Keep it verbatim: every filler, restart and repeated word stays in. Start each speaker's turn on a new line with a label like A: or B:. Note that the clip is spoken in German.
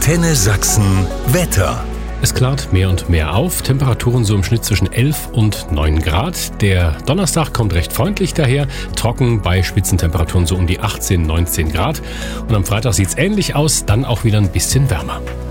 A: Antenne Sachsen Wetter.
B: Es klart mehr und mehr auf. Temperaturen so im Schnitt zwischen elf und neun Grad. Der Donnerstag kommt recht freundlich daher. Trocken bei Spitzentemperaturen so um die achtzehn, neunzehn Grad. Und am Freitag sieht es ähnlich aus, dann auch wieder ein bisschen wärmer.